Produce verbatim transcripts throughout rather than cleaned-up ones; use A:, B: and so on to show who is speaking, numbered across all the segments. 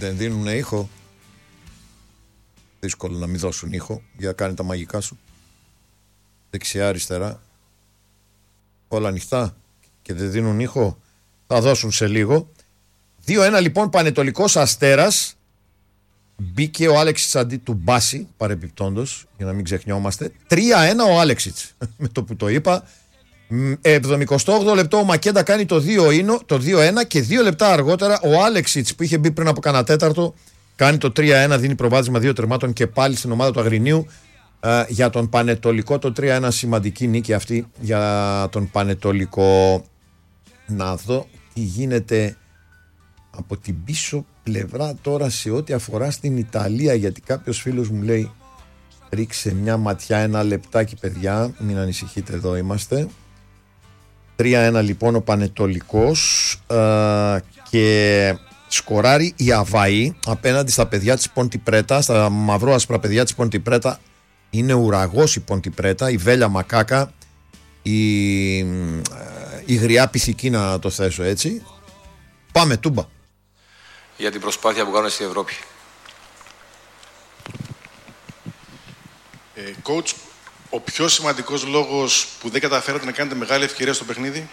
A: Δεν δίνουν ήχο. Δύσκολο να μην δώσουν ήχο για να κάνει τα μαγικά σου. Δεξιά, αριστερά. Όλα ανοιχτά και δεν δίνουν ήχο. Θα δώσουν σε λίγο. δύο ένα λοιπόν Πανετολικός Αστέρας. Μπήκε ο Άλεξιτς αντί του Μπάση, παρεπιπτόντος, για να μην ξεχνιόμαστε. τρία ένα ο Άλεξιτς, με το που το είπα. εβδομηκοστό όγδοο λεπτό ο Μακέντα κάνει το δύο ένα και δύο λεπτά αργότερα ο Άλεξιτς που είχε μπει πριν από κανένα τέταρτο κάνει το τρία ένα, δίνει προβάδισμα δύο τερμάτων και πάλι στην ομάδα του Αγρινίου. Uh, για τον Πανετολικό το τρία ένα, σημαντική νίκη αυτή για τον Πανετολικό. Να δω τι γίνεται από την πίσω πλευρά τώρα σε ό,τι αφορά στην Ιταλία, γιατί κάποιος φίλος μου λέει ρίξε μια ματιά, ένα λεπτάκι παιδιά, μην ανησυχείτε, εδώ είμαστε. τρία ένα λοιπόν ο Πανετολικός uh, και σκοράρει η Αβαή απέναντι στα παιδιά της Πόντι Πρέτα, στα μαυρόασπρα παιδιά της Πόντι Πρέτα. Είναι ουραγός η Πόντι Πρέτα, η Βέλια Μακάκα, η, η γριά πυθική, να το θέσω έτσι. Πάμε Τούμπα.
B: Για την προσπάθεια που κάνουν στην Ευρώπη.
C: Ε, coach, ο πιο σημαντικός λόγος που δεν καταφέρατε να κάνετε μεγάλη ευκαιρία στο παιχνίδι,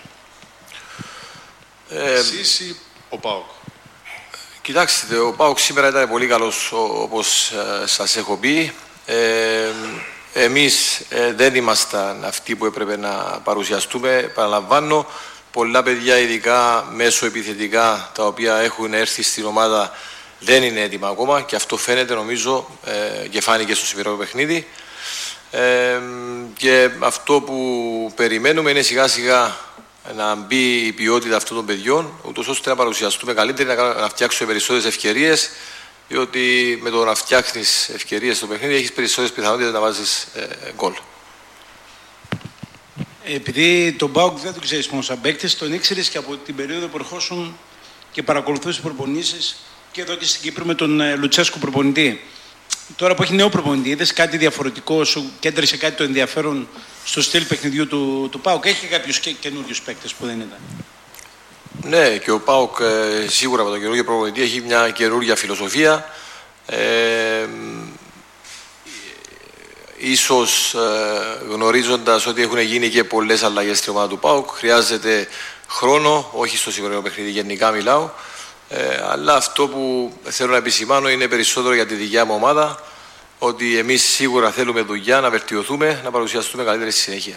C: ε, εσείς ή ο ΠΑΟΚ?
B: Κοιτάξτε, ο ΠΑΟΚ σήμερα ήταν πολύ καλός, όπως ε, σας έχω πει. Ε, εμείς ε, δεν ήμασταν αυτοί που έπρεπε να παρουσιαστούμε. Παραλαμβάνω, πολλά παιδιά ειδικά μέσω επιθετικά τα οποία έχουν έρθει στην ομάδα δεν είναι έτοιμα ακόμα και αυτό φαίνεται νομίζω ε, και φάνηκε στο σημερινό παιχνίδι. Ε, και αυτό που περιμένουμε είναι σιγά σιγά να μπει η ποιότητα αυτών των παιδιών, ούτως ώστε να παρουσιαστούμε καλύτερα, να, να φτιάξουμε περισσότερες ευκαιρίες, διότι με το να φτιάχνεις ευκαιρίες στο παιχνίδι έχεις περισσότερες πιθανότητες να βάζεις ε, γκολ.
D: Επειδή τον ΠΑΟΚ δεν τον ξέρεις μόνο σαν παίκτης, τον ήξερες και από την περίοδο που ερχόσουν και παρακολουθούσες προπονήσεις και εδώ και στην Κύπρο με τον ε, Λουτσέσκο προπονητή. Τώρα που έχει νέο προπονητή, είδες κάτι διαφορετικό, σου κέντρισε κάτι το ενδιαφέρον στο στυλ παιχνιδιού του, του ΠΑΟΚ? Έχει και κάποιους και, καινούριους παίκτες που δεν ήταν?
B: Ναι, και ο ΠΑΟΚ ε, σίγουρα με τον καινούργιο προπονητή έχει μια καινούργια φιλοσοφία. Ε, ίσως ε, γνωρίζοντας ότι έχουν γίνει και πολλές αλλαγές στην ομάδα του ΠΑΟΚ, χρειάζεται χρόνο, όχι στο σημερινό παιχνίδι, γενικά μιλάω. Ε, αλλά αυτό που θέλω να επισημάνω είναι περισσότερο για τη δικιά μου ομάδα, ότι εμείς σίγουρα θέλουμε δουλειά, να βελτιωθούμε, να παρουσιαστούμε καλύτερα στη συνέχεια.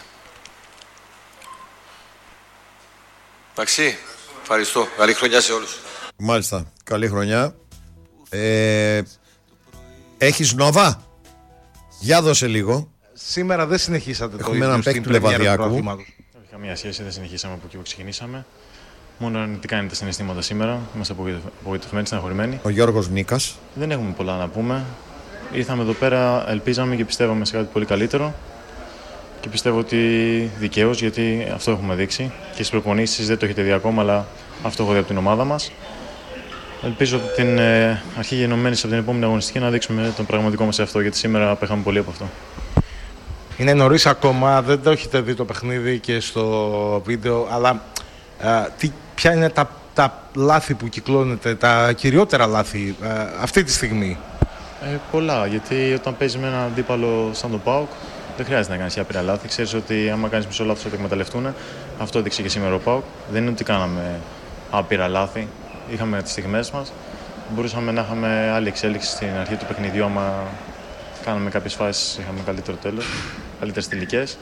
B: Εντάξει, ευχαριστώ. Καλή χρονιά σε όλους.
A: Μάλιστα, καλή χρονιά. Ε, έχεις Νόβα? Για δώσε λίγο.
E: Σήμερα δεν συνεχίσατε.
A: Έχουμε το ίδιο έναν παίκτη του Λεβαδιακού.
F: Όχι καμία σχέση, δεν συνεχίσαμε από εκεί που ξεκινήσαμε. Μόνο αρνητικά είναι τα συναισθήματα σήμερα. Είμαστε απογοητευμένοι, στεναχωρημένοι.
A: Ο Γιώργος Νίκας.
F: Δεν έχουμε πολλά να πούμε. Ήρθαμε εδώ πέρα, ελπίζαμε και πιστεύαμε σε κάτι πολύ καλύτερο. Και πιστεύω ότι δικαίως, γιατί αυτό έχουμε δείξει. Και στις προπονήσεις δεν το έχετε δει ακόμα, αλλά αυτό έχω δει από την ομάδα μας. Ελπίζω από την ε, αρχή γενομένης από την επόμενη αγωνιστική να δείξουμε τον πραγματικό μας εαυτό, γιατί σήμερα απέχαμε πολύ από αυτό.
E: Είναι νωρίς ακόμα, δεν το έχετε δει το παιχνίδι και στο βίντεο, αλλά ε, τι, ποια είναι τα, τα λάθη που κυκλώνετε, τα κυριότερα λάθη ε, αυτή τη στιγμή?
F: Ε, πολλά, γιατί όταν παίζει με έναν αντίπαλο σαν τον ΠΑΟΚ, δεν χρειάζεται να κάνεις άπειρα λάθη. Ξέρεις ότι άμα κάνεις μισό λάθος θα το εκμεταλλευτούν. Αυτό έδειξε και σήμερα ο ΠΑΟΚ. Δεν είναι ότι κάναμε άπειρα λάθη. Είχαμε τις στιγμές μας. Μπορούσαμε να είχαμε άλλη εξέλιξη στην αρχή του παιχνιδιού. Άμα κάναμε κάποιες φάσεις, είχαμε καλύτερο τέλος, καλύτερες τελικές.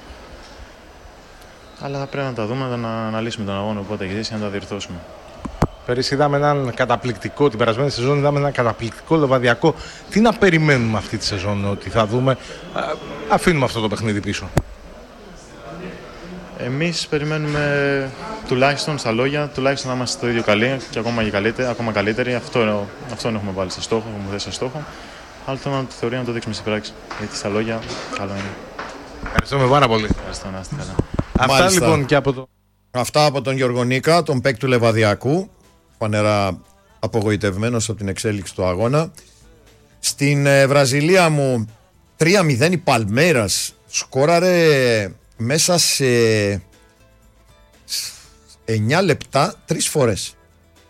F: Αλλά πρέπει να τα δούμε, να αναλύσουμε τον αγώνα οπότε έχει και να τα διορθώσουμε.
E: Πέρυσι είδαμε έναν καταπληκτικό, την περασμένη σεζόν είδαμε έναν καταπληκτικό Λεβαδιακό. Τι να περιμένουμε αυτή τη σεζόν, ότι θα δούμε? Αφήνουμε αυτό το παιχνίδι πίσω.
F: Εμείς περιμένουμε τουλάχιστον στα λόγια, τουλάχιστον να είμαστε το ίδιο καλοί και ακόμα, και καλύτεροι, ακόμα καλύτεροι. Αυτό, αυτό έχουμε βάλει σε στόχο, έχουμε θέσει σε στόχο. Αλλά το τη θεωρία να το δείξουμε στην πράξη. Γιατί στα λόγια καλό είναι.
E: Ευχαριστούμε πάρα πολύ.
F: Ευχαριστώ, να είστε καλά.
E: Αυτά λοιπόν και από το...
A: Αυτά από τον Γιώργο Νίκα, τον παίκτη του Λεβαδιακού. Φανερά απογοητευμένος από την εξέλιξη του αγώνα. Στην ε, Βραζιλία μου τρία μηδέν η Παλμέρας σκόραρε μέσα σε εννιά λεπτά τρεις φορές.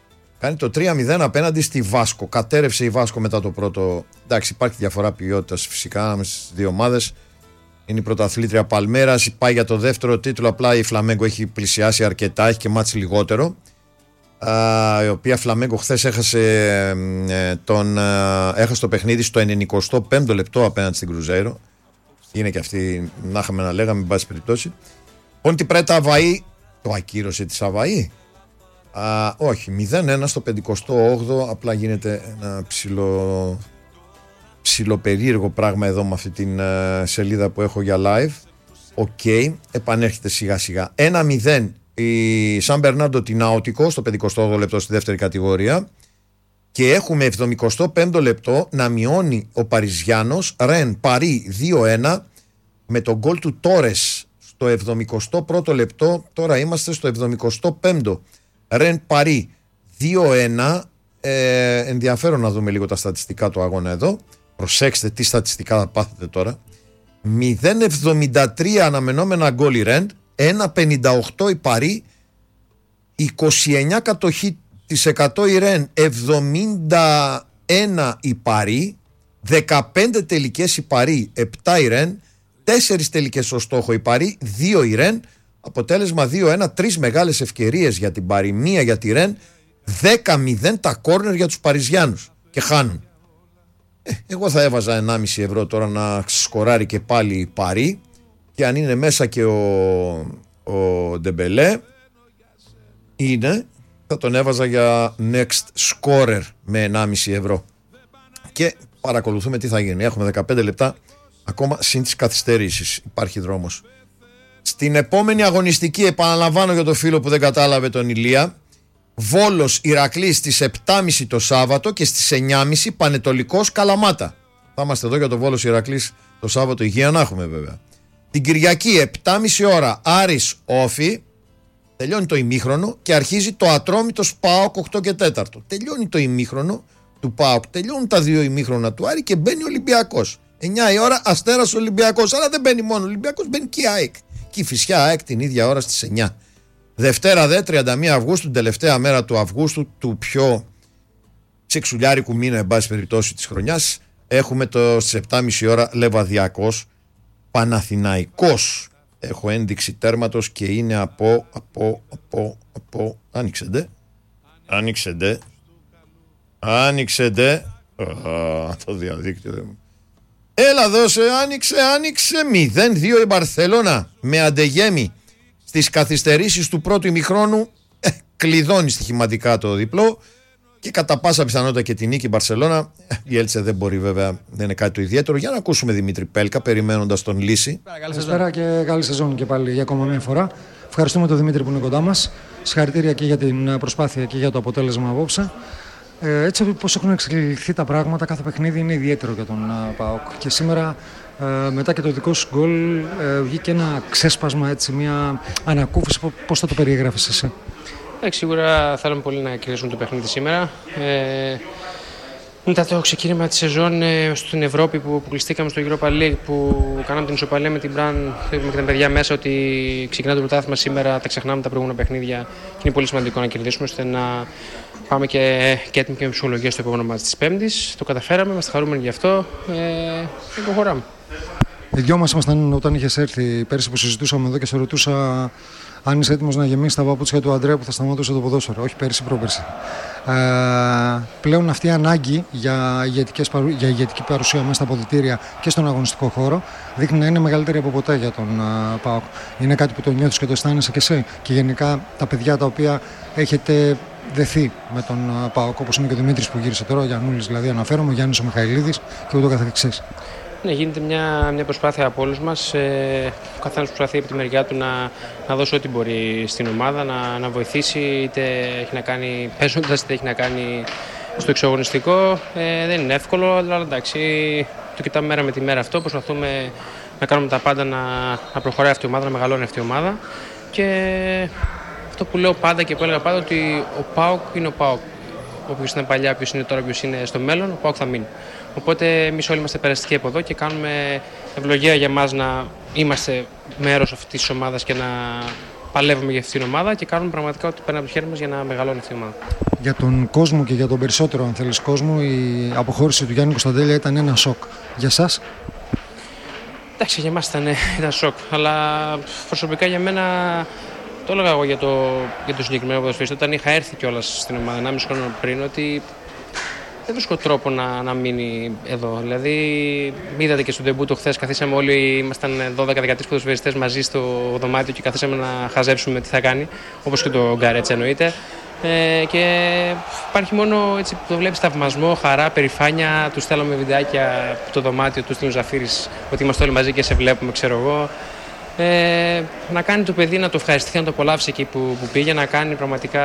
A: Κάνει το τρία μηδέν απέναντι στη Βάσκο. Κατέρευσε η Βάσκο μετά το πρώτο. Εντάξει, υπάρχει διαφορά ποιότητας φυσικά με στις δύο ομάδες. Είναι η πρωταθλήτρια Παλμέρας. Πάει για το δεύτερο τίτλο. Απλά η Φλαμέγκο έχει πλησιάσει αρκετά. Έχει και μάτς λιγότερο. Uh, η οποία Φλαμέγκο χθες έχασε, ε, τον, ε, έχασε το παιχνίδι στο ενενηκοστό πέμπτο λεπτό απέναντι στην Κρουζέιρο. Είναι και αυτή, να είχαμε να λέγαμε, με πάση περιπτώσει. Πόντι Πρέτα Αβαΐ, το ακύρωσε τη Αβαΐ. Uh, όχι, μηδέν ένα στο πενηκοστό όγδοο. Απλά γίνεται ένα ψηλο, ψηλοπερίεργο πράγμα εδώ με αυτή την uh, σελίδα που έχω για live. Οκ, okay, επανέρχεται σιγά σιγά. ένα μηδέν η Σαν Μπερνάντο την Ναότικο στο πενηκοστό όγδοο λεπτό στη δεύτερη κατηγορία. Και έχουμε εβδομηκοστό πέμπτο λεπτό να μειώνει ο Παριζιάνος Ρεν Παρί δύο ένα με τον γκολ του Τόρες στο εβδομηκοστό πρώτο λεπτό. Τώρα είμαστε στο εβδομηκοστό πέμπτο. Ρεν Παρί δύο ένα. ε, Ενδιαφέρον να δούμε λίγο τα στατιστικά του αγώνα εδώ. Προσέξτε τι στατιστικά θα πάθετε τώρα. μηδέν εβδομήντα τρία αναμενόμενα γκολ η Ρεν, ένα πενήντα οκτώ η Παρί, είκοσι εννέα κατοχή της εκατό η Ρεν, εβδομήντα ένα η Παρί, δεκαπέντε τελικές η Παρί, επτά η Ρεν, τέσσερα τελικές στο στόχο η Παρί, δύο η Ρεν. Αποτέλεσμα δύο ένα, τρεις μεγάλες ευκαιρίες για την Παρί, μία για τη Ρεν, δέκα μηδέν τα κόρνερ για τους Παριζιάνους και χάνουν. Ε, εγώ θα έβαζα ενάμιση ευρώ τώρα να σκοράρει και πάλι η Παρί, και αν είναι μέσα και ο, ο Ντεμπελέ είναι, θα τον έβαζα για next scorer με ενάμιση ευρώ. Και παρακολουθούμε τι θα γίνει. Έχουμε δεκαπέντε λεπτά ακόμα συν τις καθυστερήσεις. Υπάρχει δρόμος. Στην επόμενη αγωνιστική, επαναλαμβάνω για το φίλο που δεν κατάλαβε τον Ηλία, Βόλος Ηρακλής στις επτά και μισή το Σάββατο και στις εννιά και μισή Πανετολικός Καλαμάτα. Θα είμαστε εδώ για το Βόλος Ηρακλής το Σάββατο, υγεία να έχουμε βέβαια. Την Κυριακή επτά και μισή ώρα Άρης Όφη, τελειώνει το ημίχρονο και αρχίζει το Ατρόμητος ΠΑΟΚ οκτώ και τέσσερα. Τελειώνει το ημίχρονο του ΠΑΟΚ, τελειώνουν τα δύο ημίχρονα του Άρη και μπαίνει ο Ολυμπιακός. εννιά η ώρα Αστέρας Ολυμπιακός, αλλά δεν μπαίνει μόνο ο Ολυμπιακός, μπαίνει και η ΑΕΚ. Και η Φυσιά ΑΕΚ την ίδια ώρα στις εννιά. Δευτέρα δε, τριάντα μία Αυγούστου, την τελευταία μέρα του Αυγούστου, του πιο τσεξουλιάρικου μήνα, εν πάση περιπτώσει, της χρονιάς, έχουμε το στις επτά και μισή ώρα Λεβαδιακός Παναθηναϊκός. Έχω ένδειξη τέρματος και είναι από, από, από, από, άνοιξεντε, άνοιξεντε, άνοιξεντε, α, το διαδίκτυο. Έλα δώσε, άνοιξε, άνοιξε, μηδέν δύο η Μπαρσελόνα με Αντεγέμι. Στις καθυστερήσεις του πρώτου ημιχρόνου ε, κλειδώνει στοιχηματικά το διπλό και κατά πάσα πιθανότητα και τη νίκη η Μπαρσελόνα. Η Έλτσε δεν μπορεί βέβαια, δεν είναι κάτι το ιδιαίτερο. Για να ακούσουμε Δημήτρη Πέλκα περιμένοντας τον Λύση.
G: Καλησπέρα και καλή σεζόν και πάλι για ακόμα μια φορά. Ευχαριστούμε τον Δημήτρη που είναι κοντά μας. Συγχαρητήρια και για την προσπάθεια και για το αποτέλεσμα απόψε. Ε, έτσι όπως έχουν εξελιχθεί τα πράγματα, κάθε παιχνίδι είναι ιδιαίτερο για τον uh, ΠΑΟΚ. Και σήμερα, uh, μετά και το δικό σου γκολ, uh, βγήκε ένα ξέσπασμα, έτσι, μια ανακούφιση. Πώς θα το περιέγραφες εσύ?
H: Ε, σίγουρα θέλουμε πολύ να κερδίσουμε το παιχνίδι σήμερα. Ε, μετά το ξεκίνημα της σεζόν ε, στην Ευρώπη που αποκλειστήκαμε στο Europa League, που κάναμε την ισοπαλία με την Μπραν, με τα παιδιά μέσα ότι ξεκινά το πρωτάθλημα σήμερα, τα ξεχνάμε τα προηγούμενα παιχνίδια και είναι πολύ σημαντικό να κερδίσουμε ώστε να πάμε και, και έτοιμοι και με ψυχολογία στο επόμενο μάτς της Πέμπτης. Το καταφέραμε, είμαστε χαρούμενοι γι' αυτό ε, και προχωράμε.
G: Οι δυο μας ήμασταν όταν είχες έρθει πέρσι που συζητούσαμε εδώ και σε ρωτούσα αν είσαι έτοιμος να γεμίσεις τα παπούτσια του Αντρέα που θα σταματούσε το ποδόσφαιρο. Όχι πέρσι, πρόπερσι. Ε, πλέον αυτή η ανάγκη για, για ηγετική παρουσία μέσα στα αποδυτήρια και στον αγωνιστικό χώρο δείχνει να είναι μεγαλύτερη από ποτέ για τον uh, ΠΑΟΚ. Είναι κάτι που το νιώθεις και το αισθάνεσαι και εσύ. Και γενικά τα παιδιά τα οποία έχετε δεθεί με τον uh, ΠΑΟΚ, όπως είναι και ο Δημήτρης που γύρισε τώρα, ο Γιαννούλης δηλαδή αναφέρομαι, ο Γιάννης ο Μιχαηλίδης και ούτω καθεξής.
H: Ναι, γίνεται μια, μια προσπάθεια από όλους μας. Ε, ο καθένας προσπαθεί από τη μεριά του να, να δώσει ό,τι μπορεί στην ομάδα, να, να βοηθήσει, είτε έχει να κάνει παίζοντας, είτε έχει να κάνει στο εξωαγωνιστικό. Ε, δεν είναι εύκολο, αλλά εντάξει, το κοιτάμε μέρα με τη μέρα αυτό. Προσπαθούμε να κάνουμε τα πάντα να, να προχωράει αυτή η ομάδα, να μεγαλώνει αυτή η ομάδα. Και αυτό που λέω πάντα και που έλεγα πάντα, ότι ο ΠΑΟΚ είναι ο ΠΑΟΚ. Όποιος ήταν παλιά, ποιος είναι τώρα, ποιος είναι στο μέλλον, ο ΠΑΟΚ θα μείνει. Οπότε εμείς όλοι είμαστε περαστικοί από εδώ και κάνουμε ευλογία για μας να είμαστε μέρος αυτής της ομάδας και να παλεύουμε για αυτή την ομάδα και κάνουμε πραγματικά ό,τι παίρνει από το χέρι μας για να μεγαλώνει αυτή η ομάδα.
G: Για τον κόσμο και για τον περισσότερο, αν θέλεις, κόσμο, η αποχώρηση του Γιάννη Κωνσταντέλια ήταν ένα σοκ. Για εσάς?
H: Εντάξει, για εμάς ήταν, ήταν σοκ, αλλά προσωπικά για μένα, το έλεγα εγώ για το, για το συγκεκριμένο ποδοσφαιριστή, όταν είχα έρθει κιόλας στην ομάδα ενάμιση χρόνο πριν, ότι δεν βρίσκω τρόπο να, να μείνει εδώ. Δηλαδή, είδατε και στο ντεμπούτο χθες, καθίσαμε όλοι, ήμασταν δώδεκα δεκατρείς ποδοσφαιριστές μαζί στο δωμάτιο και καθίσαμε να χαζέψουμε τι θα κάνει, όπως και το Γκαρέτσα εννοείται. Ε, και υπάρχει μόνο, έτσι που το βλέπεις, θαυμασμό, χαρά, περηφάνεια. Του στέλνουμε βιντεάκια από το δωμάτιο, του στέλνει ο Ζαφύρης ότι είμαστε όλοι μαζί και σε βλέπουμε, ξέρω εγώ. Ε, να κάνει το παιδί να το ευχαριστηθεί, να το απολαύσει εκεί που, που πήγε, να κάνει πραγματικά,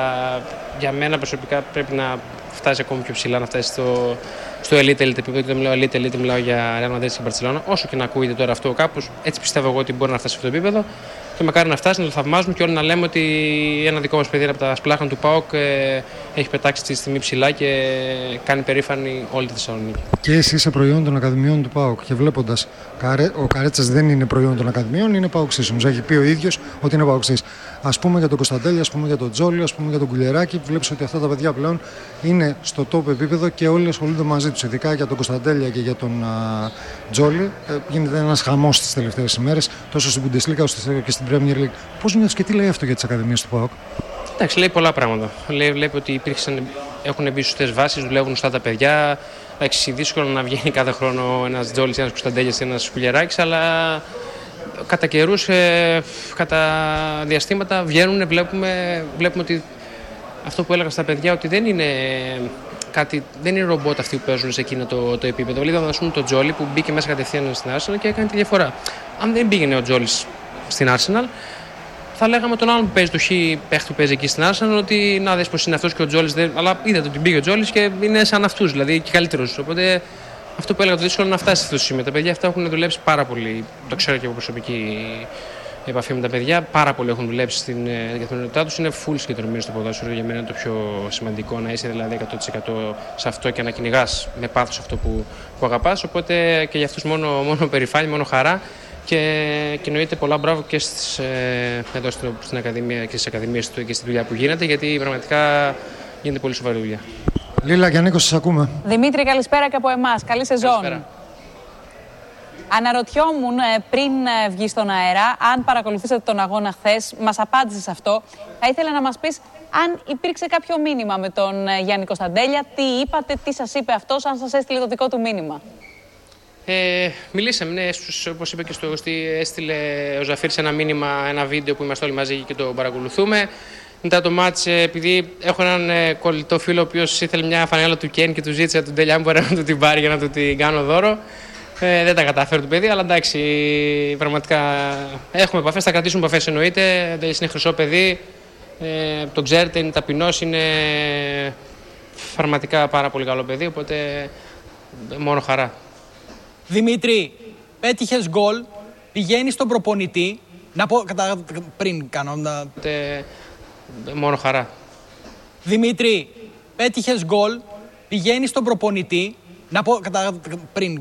H: για μένα προσωπικά πρέπει να φτάσει ακόμη πιο ψηλά, να φτάσει στο, στο elite elite επίπεδο. Και δεν μιλάω elite elite, μιλάω για Real Madrid και Barcelona. Όσο και να ακούγεται τώρα αυτό κάπως, έτσι πιστεύω εγώ ότι μπορεί να φτάσει σε αυτό το επίπεδο. Και μακάρι να φτάσει, να το θαυμάζουμε και όλοι να λέμε ότι ένα δικό μας παιδί από τα σπλάχνα του ΠΑΟΚ ε, έχει πετάξει τη στιγμή ψηλά και κάνει περήφανη όλη τη Θεσσαλονίκη.
G: Και εσύ είσαι προϊόν των Ακαδημιών του ΠΑΟΚ. Και βλέποντας, ο Καρέτσας δεν είναι προϊόν των Ακαδημιών, είναι ΠΑΟΚΣής. Όμως έχει πει ο ίδιος ότι είναι ΠΑΟΚΣής. Ας πούμε για τον Κωνσταντέλια, ας πούμε για τον Τζόλι, ας πούμε για τον Κουλιεράκη. Βλέπεις ότι αυτά τα παιδιά πλέον είναι στο top επίπεδο και όλοι ασχολούνται μαζί τους. Ειδικά για τον Κωνσταντέλια και για τον α, Τζόλι. Ε, γίνεται ένας χαμός τις τελευταίες ημέρες, τόσο στην Bundesliga όσο και στην Premier League. Πώς νιώθεις και τι λέει αυτό για τις Ακαδημίες του ΠΑΟΚ?
H: Εντάξει, λέει πολλά πράγματα. Λέει, βλέπει ότι υπήρξαν, έχουν μπει σωστές βάσεις, δουλεύουν σωστά τα παιδιά. Εντάξει, δύσκολο να βγαίνει κάθε χρόνο ένας Τζόλις, ένας Κωνσταντέλιας, ένας Κουλιεράκης, αλλά κατά καιρούς, ε, κατά διαστήματα βγαίνουν, βλέπουμε, βλέπουμε ότι αυτό που έλεγα στα παιδιά, ότι δεν είναι κάτι, δεν είναι ρομπότ αυτοί που παίζουν σε εκείνο το, το επίπεδο. Βλέπαμε, ας πούμε, τον Τζόλι που μπήκε μέσα κατευθείαν στην Arsenal και έκανε τη διαφορά. Αν δεν πήγαινε ο Τζόλις στην Arsenal, θα λέγαμε τον άλλον που παίζει το χ παίχτη που παίζει εκεί στην Arsenal ότι να δεις πως είναι αυτός και ο Τζόλις. Αλλά είδατε ότι μπήκε ο Τζόλις και είναι σαν αυτούς, δηλαδή και καλύτερος. Οπότε αυτό που έλεγα, το δύσκολο να φτάσει σε αυτό το σημείο. Τα παιδιά αυτά έχουν δουλέψει πάρα πολύ. Το ξέρω και από προσωπική επαφή με τα παιδιά. Πάρα πολύ έχουν δουλέψει στην καθημερινότητά τους. Είναι full συγκεντρωμένοι στο ποδόσφαιρο. Για μένα είναι το πιο σημαντικό, να είσαι δηλαδή εκατό τοις εκατό σε αυτό και να κυνηγάς με πάθος αυτό που, που αγαπάς. Οπότε και για αυτούς μόνο, μόνο περηφάνεια, μόνο χαρά. Και, και εννοείται πολλά μπράβο και στις, ε, εδώ στην, στην Ακαδημία και στις Ακαδημίες του και στη δουλειά που γίνεται, γιατί πραγματικά γίνεται πολύ σοβαρή δουλειά.
G: Λίλα και Νίκο, σας ακούμε.
I: Δημήτρη, καλησπέρα και από εμάς. Καλή σεζόν.
H: Καλησπέρα.
I: Αναρωτιόμουν πριν βγει στον αέρα, αν παρακολουθήσατε τον αγώνα χθες, μας απάντησες αυτό. Θα ήθελα να μας πεις αν υπήρξε κάποιο μήνυμα με τον Γιάννη Κωνσταντέλια, τι είπατε, τι σας είπε αυτός, αν σας έστειλε το δικό του μήνυμα.
H: Ε, μιλήσαμε, ναι, όπως είπε και στο Γωστή, έστειλε ο Ζαφύρης ένα μήνυμα, ένα βίντεο που είμαστε όλοι μαζί και το παρακολουθούμε. Μετά το μάτς, επειδή έχω έναν ε, κολλητό φίλο ο οποίος ήθελε μια φανέλα του Κέν και του ζήτησε τον Τέλια, αν μπορεί να του την πάρει για να του την κάνω δώρο. Ε, δεν τα κατάφερε το παιδί, αλλά εντάξει, πραγματικά έχουμε επαφές, θα κρατήσουμε επαφές εννοείται. Ο Τέλιας είναι χρυσό παιδί, ε, τον ξέρετε, είναι ταπεινός, είναι πραγματικά πάρα πολύ καλό παιδί, οπότε μόνο χαρά.
J: Δημήτρη, πέτυχες γκολ, πηγαίνεις στον προπονητή. Να πω κατα... πριν κάνω. Να...
H: Οπότε, μόνο χαρά.
J: Δημήτρη, πέτυχες γκολ, πηγαίνεις στον προπονητή. Να πω κατα... πριν.